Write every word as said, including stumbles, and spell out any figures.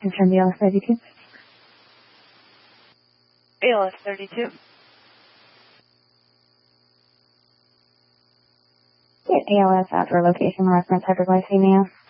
Confirm the A L S thirty-two. A L S thirty-two. Get A L S outdoor location reference hyperglycemia.